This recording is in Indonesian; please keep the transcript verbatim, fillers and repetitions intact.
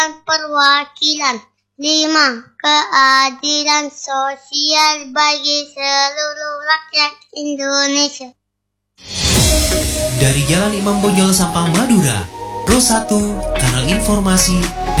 perwakilan. Lima, keadilan sosial bagi seluruh rakyat Indonesia. Dari Jalan Imam Bonjol Sampang Madura, Pro satu, Kanal Informasi